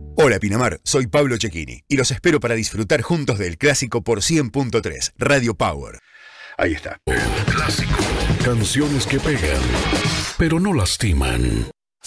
Hola Pinamar, soy Pablo Cecchini y los espero para disfrutar juntos del clásico por 100.3 Radio Power. Ahí está. Clásico. Canciones que pegan, pero no lastiman.